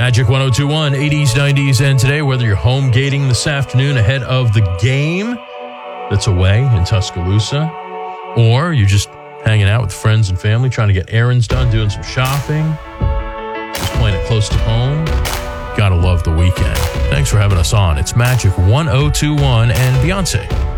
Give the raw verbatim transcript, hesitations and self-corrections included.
Magic one oh two point one, eighties, nineties, and today, whether you're home gating this afternoon ahead of the game that's away in Tuscaloosa, or you're just hanging out with friends and family, trying to get errands done, doing some shopping, just playing it close to home, gotta love the weekend. Thanks for having us on. It's Magic one oh two point one and Beyonce.